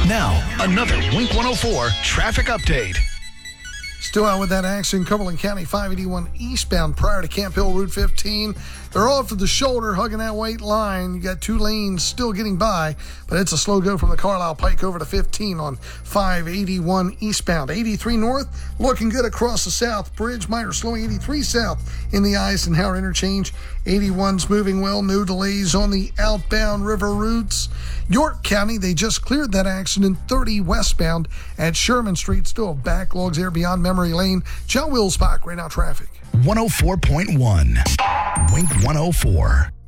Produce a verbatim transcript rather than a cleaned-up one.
Now, another Wink one oh four traffic update. Still out with that action, Cumberland County five eighty-one eastbound prior to Camp Hill Route fifteen. They're off to the shoulder, hugging that white line. You got two lanes still getting by, but it's a slow go from the Carlisle Pike over to fifteen on five eighty-one eastbound. eighty-three north, looking good across the South Bridge. Minor slowing eighty-three south in the Eisenhower interchange. eighty-one's moving well, no delays on the outbound river routes. York County, they just cleared that accident. thirty westbound at Sherman Street. Still backlogs there beyond Memory Lane. John Wilsbach, right now traffic. one oh four point one Wink one oh four.